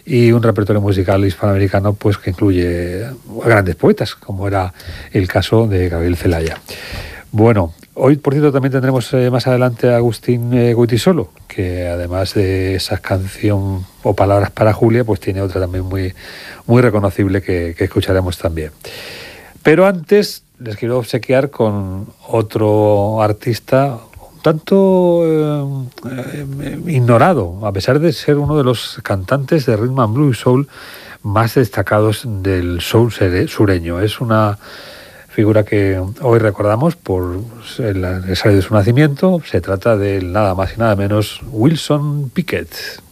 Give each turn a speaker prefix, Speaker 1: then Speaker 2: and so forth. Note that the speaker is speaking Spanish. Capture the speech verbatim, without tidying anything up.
Speaker 1: y un repertorio musical hispanoamericano pues que incluye grandes poetas, como era el caso de Gabriel Celaya. Bueno, hoy por cierto también tendremos eh, más adelante a Agustín eh, Goytisolo, que además de esa canción o Palabras para Julia, pues tiene otra también muy, muy reconocible que, que escucharemos también. Pero antes les quiero obsequiar con otro artista un tanto eh, eh, ignorado, a pesar de ser uno de los cantantes de Rhythm and Blues Soul más destacados del soul sureño. Es una figura que hoy recordamos por el aniversario de su nacimiento. Se trata del nada más y nada menos Wilson Pickett.